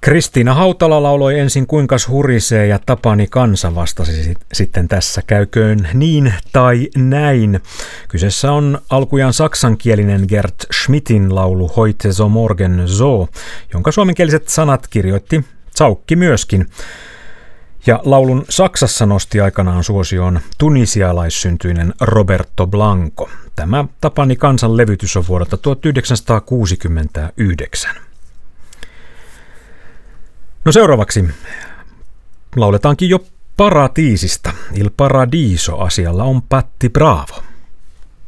Kristiina Hautala lauloi ensin Kuinkas hurisee ja Tapani Kansa vastasi sitten tässä käyköön niin tai näin. Kyseessä on alkujaan saksankielinen Gert Schmidtin laulu Heute so morgen so, jonka suomenkieliset sanat kirjoitti Tsaukki myöskin. Ja laulun Saksassa nosti aikanaan suosioon tunisialaissyntyinen Roberto Blanco. Tämä Tapani Kansan levytys on vuodelta 1969. No seuraavaksi lauletaankin jo Paratiisista. Il Paradiso -asialla on Patti Bravo.